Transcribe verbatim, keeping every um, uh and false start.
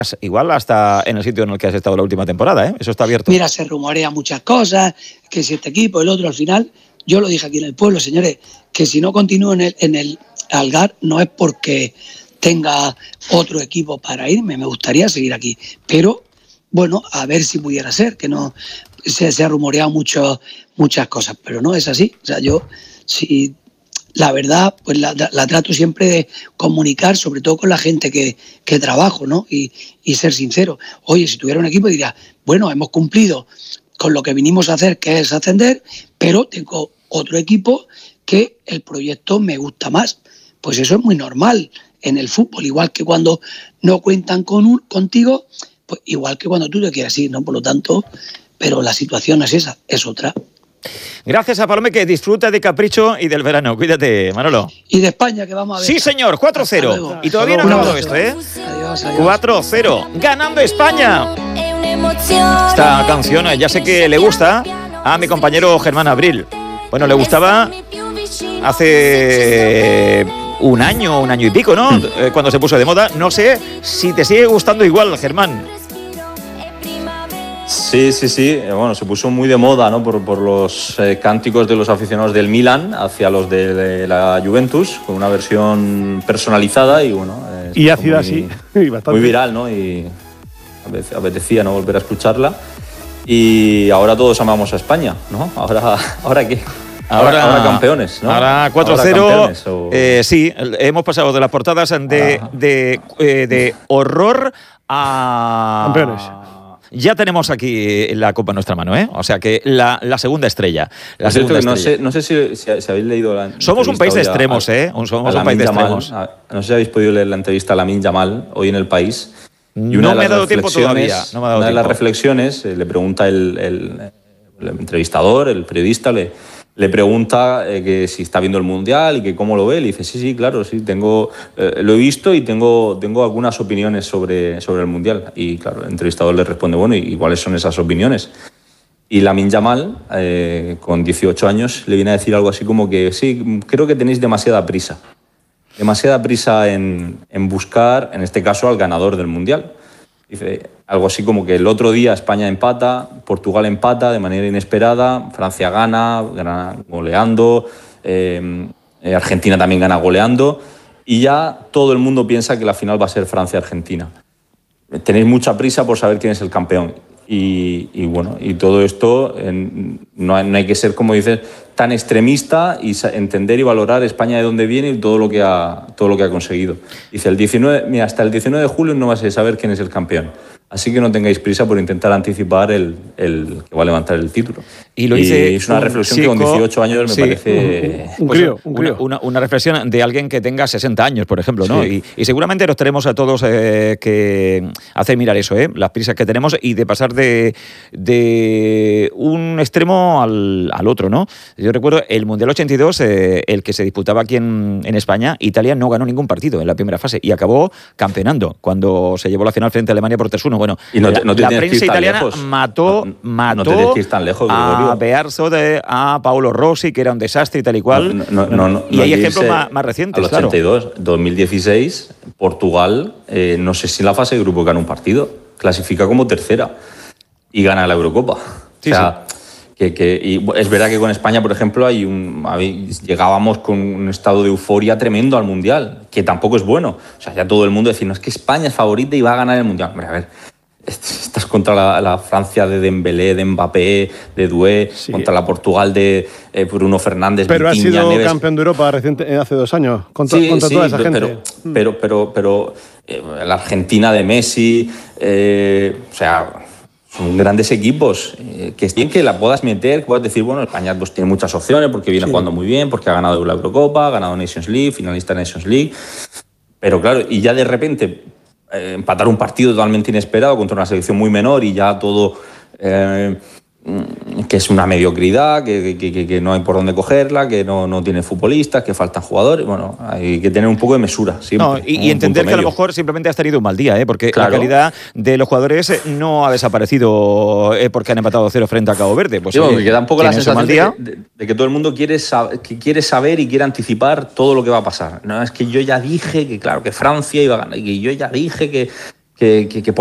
igual hasta en el sitio en el que has estado la última temporada, ¿eh? Eso está abierto. Mira, se rumorea muchas cosas, que si este equipo, el otro, al final, yo lo dije aquí en el pueblo, señores, que si no continúo en el, en el Algar no es porque tenga otro equipo para irme, me gustaría seguir aquí, pero bueno, a ver si pudiera ser, que no se, se ha rumoreado mucho, muchas cosas, pero no es así. O sea, yo, si la verdad, pues la, la trato siempre de comunicar, sobre todo con la gente que, que trabajo, ¿no? Y, y ser sincero. Oye, si tuviera un equipo diría, bueno, hemos cumplido con lo que vinimos a hacer, que es ascender, pero tengo otro equipo que el proyecto me gusta más. Pues eso es muy normal en el fútbol, igual que cuando no cuentan con un, contigo, pues igual que cuando tú te quieras ir, ¿no? Por lo tanto, pero la situación es esa, es otra. Gracias a Palome, que disfruta de Capricho y del verano. Cuídate, Manolo. Y de España, que vamos a ver. Sí, señor, cuatro cero. Y todavía no ha acabado esto, ¿eh? Adiós, adiós. cuatro cero. Ganando España. Esta canción ya sé que le gusta a mi compañero Germán Abril. Bueno, le gustaba hace un año, un año y pico, ¿no? Mm. Eh, cuando se puso de moda. No sé si te sigue gustando igual, Germán. Sí, sí, sí. Bueno, se puso muy de moda, ¿no? Por, por los eh, cánticos de los aficionados del Milan hacia los de, de la Juventus, con una versión personalizada y bueno. Eh, y ácida, así. Muy viral, ¿no? Y apetecía, ¿no? Volver a escucharla. Y ahora todos amamos a España, ¿no? Ahora, ¿ahora qué? Ahora, ahora campeones, ¿no? Ahora cuatro cero. O... Eh, sí, hemos pasado de las portadas de, ah. de, de, de horror a... Campeones. Ya tenemos aquí la copa en nuestra mano, ¿eh? O sea que la, la segunda estrella. La segunda estrella. No sé, no sé si, si, si habéis leído la Somos un país de extremos, a, ¿eh? Somos un país de extremos. A, no sé si habéis podido leer la entrevista a Lamine Yamal hoy en El País. Y una no me ha dado tiempo todavía. No me ha dado una tiempo. de las reflexiones, eh, le pregunta el, el, el entrevistador, el periodista, le, le pregunta eh, que si está viendo el Mundial y que cómo lo ve. Le dice, sí, sí, claro, sí, tengo, eh, lo he visto y tengo, tengo algunas opiniones sobre, sobre el Mundial. Y claro, el entrevistador le responde, bueno, ¿y cuáles son esas opiniones? Y Lamine Yamal, eh, con dieciocho años, le viene a decir algo así como que, sí, creo que tenéis demasiada prisa. Demasiada prisa en, en buscar, en este caso, al ganador del Mundial. Dice algo así como que el otro día España empata, Portugal empata de manera inesperada, Francia gana, gana goleando, eh, Argentina también gana goleando, y ya todo el mundo piensa que la final va a ser Francia-Argentina. Tenéis mucha prisa por saber quién es el campeón. Y, y bueno, y todo esto, en, no, hay, no hay que ser, como dices, tan extremista y entender y valorar España de dónde viene y todo lo que ha, todo lo que ha conseguido. Dice, el diecinueve, mira, hasta el diecinueve de julio no vas a saber quién es el campeón. Así que no tengáis prisa por intentar anticipar el, el que va a levantar el título. Y lo dice y es una un reflexión chico, que con dieciocho años me sí, parece... Un, un, pues, crío, un crío. Una, una, una reflexión de alguien que tenga sesenta años, por ejemplo, ¿no? Sí. Y, y seguramente nos tenemos a todos eh, que hacer mirar eso, ¿eh? Las prisas que tenemos y de pasar de, de un extremo al, al otro, ¿no? Yo recuerdo el Mundial ochenta y dos, eh, el que se disputaba aquí en, en España, Italia no ganó ningún partido en la primera fase y acabó campeonando cuando se llevó la final frente a Alemania por tres uno. Bueno, y no te, no te la prensa italiana lejos. mató, no, mató no te tan lejos, a Bearzo, de, a Paolo Rossi, que era un desastre y tal y cual. No, no, no, no, y no hay ejemplos más, más recientes, al ochenta y dos, claro. dos mil dieciséis, Portugal, eh, no sé si en la fase de grupo gana un partido, clasifica como tercera y gana la Eurocopa. Sí, o sea, sí. Que, que, y es verdad que con España, por ejemplo, hay un, llegábamos con un estado de euforia tremendo al Mundial, que tampoco es bueno. O sea, ya todo el mundo decía, no, es que España es favorita y va a ganar el Mundial. Hombre, a ver, estás contra la, la Francia de Dembélé, de Mbappé, de Doué, sí. Contra la Portugal de eh, Bruno Fernández, pero Vitinha, ha sido Neves. Campeón de Europa reciente, hace dos años, contra, sí, contra sí, toda esa pero, gente. Pero, pero, pero, pero eh, la Argentina de Messi, eh, o sea... Son grandes equipos, eh, que es bien que la puedas meter, que puedas decir, bueno, España pues, tiene muchas opciones porque viene sí. jugando muy bien, porque ha ganado la Eurocopa, ha ganado Nations League, finalista de Nations League. Pero claro, y ya de repente eh, empatar un partido totalmente inesperado contra una selección muy menor y ya todo... Eh, que es una mediocridad, que, que, que no hay por dónde cogerla, que no, no tiene futbolistas, que faltan jugadores. Bueno, hay que tener un poco de mesura siempre. No, y, y entender que a lo mejor simplemente has tenido un mal día, ¿eh? Porque claro. La calidad de los jugadores no ha desaparecido eh, porque han empatado cero frente a Cabo Verde. Pues, sí, eh, me queda un poco la sensación de, de, de que todo el mundo quiere, sab- que quiere saber y quiere anticipar todo lo que va a pasar. No, es que yo ya dije que, claro, que Francia iba a ganar, y que yo ya dije que... que, que, que